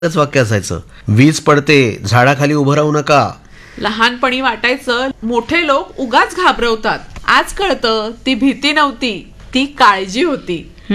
वाक्य असायचं, वीज पडते झाडाखाली उभं राहू नका. लहानपणी वाटायचं मोठे लोक उगाच घाबरवतात. आज कळतं ती भीती नव्हती, ती काळजी होती.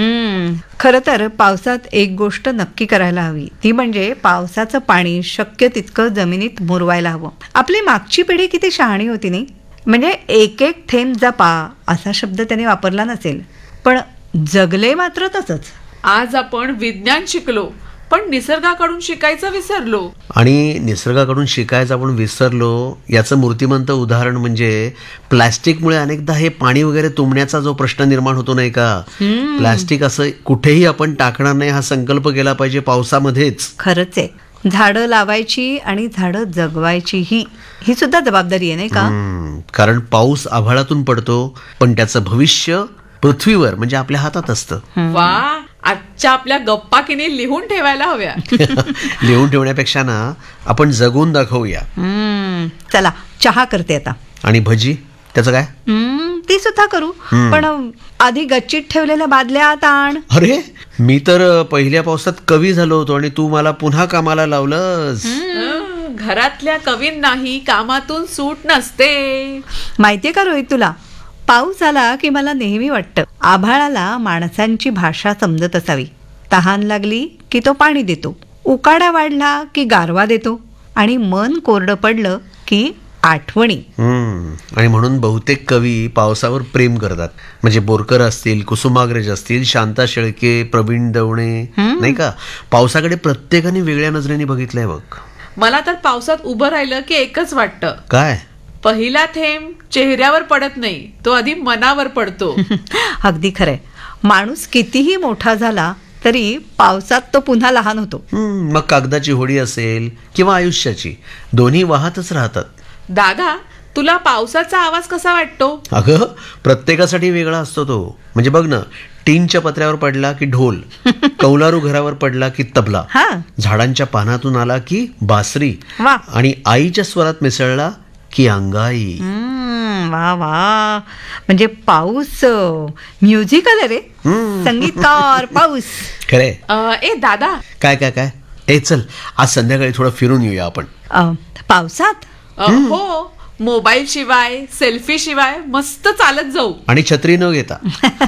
खरं तर पावसात एक गोष्ट नक्की करायला हवी, ती म्हणजे पावसाचं पाणी शक्य तितकं जमिनीत मुरवायला हवं. आपली मागची पिढी किती शहाणी होती नाही. म्हणजे एक एक थेंब जपा असा शब्द त्याने वापरला नसेल, पण जगले मात्र तसंच. आज आपण विज्ञान शिकलो, पण निसर्गाकडून शिकायचं विसरलो. आणि निसर्गाकडून शिकायचं आपण विसरलो याचं मूर्तिमंत उदाहरण म्हणजे प्लॅस्टिकमुळे अनेकदा हे पाणी वगैरे तुंबण्याचा जो प्रश्न निर्माण होतो नाही का. प्लॅस्टिक असं कुठेही आपण टाकणार नाही हा संकल्प केला पाहिजे पावसामध्येच. खरंच आहे, झाडं लावायची आणि झाडं जगवायची ही सुद्धा जबाबदारी आहे नाही का. कारण पाऊस आभाळातून पडतो, पण त्याचं भविष्य पृथ्वीवर म्हणजे आपल्या हातात असतं. वा, आजच्या आपल्या गप्पा किनी लिहून ठेवायला हव्या. लिहून ठेवण्यापेक्षा ना आपण जगून दाखवूया. चला चहा करते आता. आणि भजी त्याचं काय? ती सुद्धा करू, पण आधी गच्चीत ठेवलेल्या बादल्या ताण. अरे मी तर पहिल्या पावसात कवी झालो होतो आणि तू मला पुन्हा कामाला लावलंस. घरातल्या कवींनाही कामातून सूट नसते. माहितीये का रोहित तुला, पाऊस आला की मला नेहमी वाटतं आभाळाला माणसांची भाषा समजत असावी. तहान लागली की तो पाणी देतो, उकाडा वाढला की गारवा देतो, आणि मन कोरडं पडलं की आठवणी. आणि म्हणून बहुतेक कवी पावसावर प्रेम करतात. म्हणजे बोरकर असतील, कुसुमाग्रज असतील, शांता शेळके, प्रवीण दवणे, नाही का. पावसाकडे प्रत्येकाने वेगळ्या नजरेने बघितलंय बघ. मला तर पावसात उभं राहिलं की एकच वाटतं, काय? पहिला थेंब चेहऱ्यावर पडत नाही, तो आधी मनावर पडतो. अगदी खरंय. माणूस कितीही मोठा झाला तरी पावसात तो पुन्हा लहान होतो. मग कागदाची होडी असेल किंवा आयुष्याची, दोन्ही वाहतच राहतात. दादा, तुला पावसाचा आवाज कसा वाटतो? अगं प्रत्येकासाठी वेगळा असतो तो. म्हणजे बघ ना, टीनच्या पत्र्यावर पडला की ढोल, कौलारू घरावर पडला की तबला, झाडांच्या पानातून आला की बासरी, आणि आईच्या स्वरात मिसळला की अंगाई. वा वा, म्हणजे पाऊस म्युझिकल आहे रे, संगीतकार पाऊस. खरे. ए दादा, काय काय काय? ए चल, आज संध्याकाळी थोडं फिरून येऊया आपण. पावसात? हो, मोबाईल शिवाय, सेल्फी शिवाय मस्त चालत जाऊ. आणि छत्री न घेता.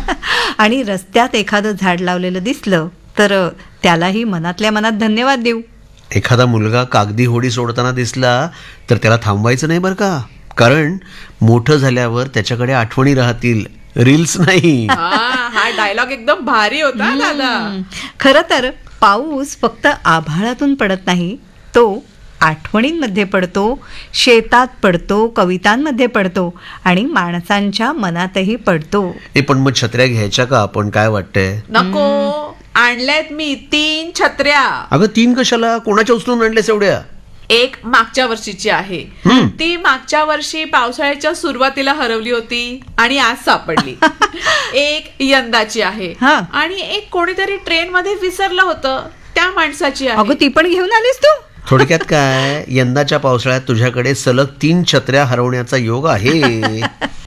आणि रस्त्यात एखादं झाड लावलेलं दिसलं तर त्यालाही मनातल्या मनात धन्यवाद देऊ. एखादा मुलगा कागदी होडी सोडताना दिसला तर त्याला थांबवायचं नाही बरं का. कारण मोठं झाल्यावर त्याच्याकडे आठवणी राहतील, रील्स नाही. हा डायलॉग एकदम भारी होता दादा. खरं तर पाऊस फक्त आभाळातून पडत नाही, तो आठवणींमध्ये पडतो, शेतात पडतो, कवितांमध्ये पडतो, आणि माणसांच्या मनातही पडतो. पण मग छत्र्या घ्यायच्या का आपण? काय वाटतंय? नको, आणल्यात मी 3 छत्र्या. अगं 3 कशाला? कोणाच्या उचलून आणल्यास एवढ्या? एक मागच्या वर्षीची आहे, ती मागच्या वर्षी पावसाळ्याच्या सुरुवातीला हरवली होती आणि आज सापडली. एक यंदाची आहे, आणि एक कोणीतरी ट्रेन मध्ये विसरलं होतं त्या माणसाची आहे. अगं ती पण घेऊन आलीस तू? थोडक्यात काय, यंदाच्या पावसाळ्यात तुझ्याकडे सलग 3 छत्र्या हरवण्याचा योग आहे.